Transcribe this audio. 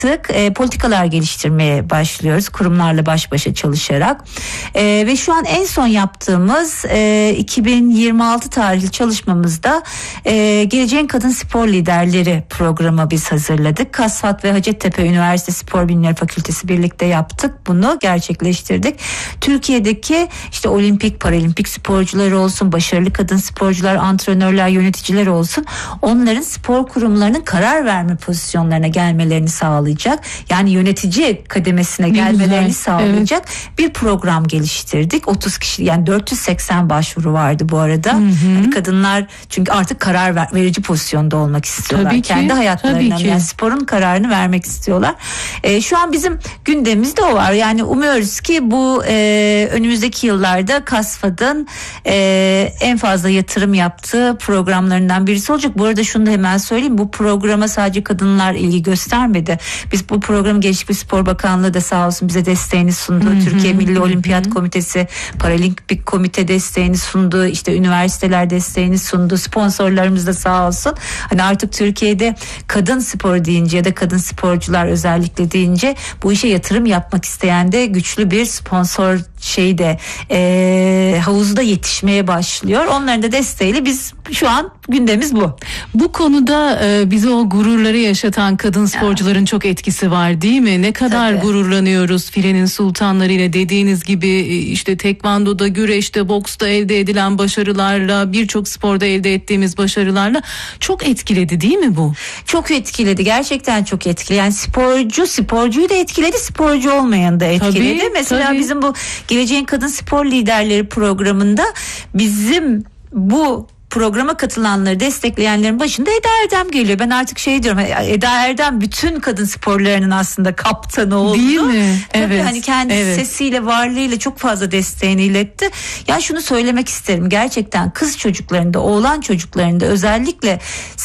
politikalar geliştirmeye başlıyoruz kurumlarla baş başa çalışarak ve şu an en son yaptığımız 2026 tarihli çalışmamızda Geleceğin Kadın Spor Liderleri programı biz hazırladık. Kasvat ve Hacettepe Üniversitesi Spor Bilimleri Fakültesi birlikte yaptık, bunu gerçekleştirdik. Türkiye'deki işte olimpik, paralimpik sporcular olsun, başarılı kadın sporcular, antrenörler, yöneticiler olsun, onların spor kurumlarının karar verme pozisyonlarına gelmelerini sağlayacak. Yani yönetici kademesine gelmelerini sağlayacak bir program geliştirdik. 30 kişi, yani 480 başvuru vardı bu arada. Hani kadınlar çünkü artık karar verici pozisyonda olmak istiyorlar. Tabii ki, kendi hayatlarına, yani sporun kararını vermek istiyorlar. Şu an bizim gündemimizde o var. Yani umuyoruz ki bu önümüzdeki yıllarda Kasfat'ın en fazla yatırım yaptığı programlarından birisi olacak. Bu arada şunu da hemen söyleyeyim. Bu programa sadece kadınlar ilgi göstermedi. Biz bu programı Gençlik ve Spor Bakanlığı da sağ olsun bize desteğini sundu. Türkiye Milli Olimpiyat Komitesi, Paralimpik Komite desteğini sundu. İşte üniversiteler desteğini sundu. Sponsorlarımız da sağ olsun. Hani artık Türkiye'de kadın spor deyince ya da kadın sporcular özellikle deyince bu işe yatırım yapmak isteyen de güçlü bir sponsor havuzda yetişmeye başlıyor. Onların da desteğiyle biz şu an gündemimiz bu. Bu konuda bize o gururları yaşatan kadın sporcuların çok etkisi var değil mi? Ne kadar gururlanıyoruz filenin sultanlarıyla, dediğiniz gibi işte tekvandoda, güreşte, boksta elde edilen başarılarla, birçok sporda elde ettiğimiz başarılarla çok etkiledi değil mi bu? Çok etkiledi. Gerçekten çok etkiledi. Yani sporcuyu da etkiledi, sporcu olmayanı da etkiledi. Tabii, mesela bizim bu Geleceğin Kadın Spor Liderleri programında bizim bu programa katılanları destekleyenlerin başında Eda Erdem geliyor. Ben artık diyorum, Eda Erdem bütün kadın sporlarının aslında kaptanı oldu. Değil mi? Tabii hani kendi sesiyle, varlığıyla çok fazla desteğini iletti. Ya şunu söylemek isterim, gerçekten kız çocuklarında, oğlan çocuklarında özellikle